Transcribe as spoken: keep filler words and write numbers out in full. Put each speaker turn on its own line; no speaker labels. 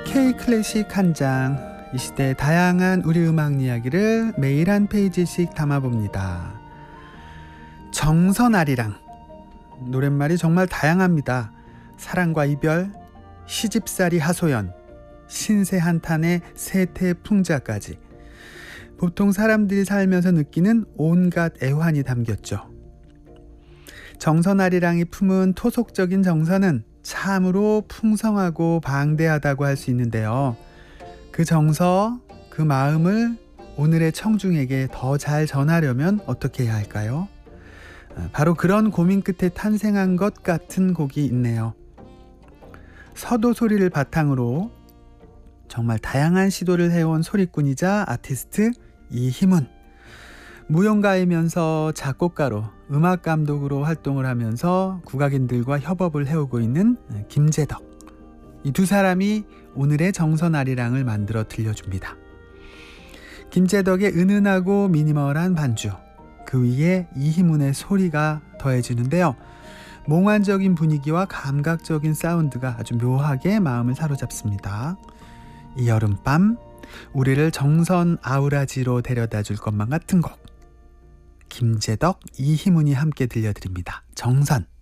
K 클래식 한 장, 이 시대의 다양한 우리 음악 이야기를 매일 한 페이지씩 담아봅니다. 정선아리랑, 노랫말이 정말 다양합니다. 사랑과 이별, 시집살이 하소연, 신세 한탄의 세태풍자까지 보통 사람들이 살면서 느끼는 온갖 애환이 담겼죠. 정선아리랑이 품은 토속적인 정서는 참으로 풍성하고 방대하다고 할 수 있는데요. 그 정서, 그 마음을 오늘의 청중에게 더 잘 전하려면 어떻게 해야 할까요? 바로 그런 고민 끝에 탄생한 것 같은 곡이 있네요. 서도 소리를 바탕으로 정말 다양한 시도를 해온 소리꾼이자 아티스트 이희문, 무용가이면서 작곡가로 음악 감독으로 활동을 하면서 국악인들과 협업을 해오고 있는 김재덕, 이 두 사람이 오늘의 정선아리랑을 만들어 들려줍니다. 김재덕의 은은하고 미니멀한 반주, 그 위에 이희문의 소리가 더해지는데요. 몽환적인 분위기와 감각적인 사운드가 아주 묘하게 마음을 사로잡습니다. 이 여름밤, 우리를 정선 아우라지로 데려다 줄 것만 같은 곡, 김재덕, 이희문이 함께 들려드립니다. 정선.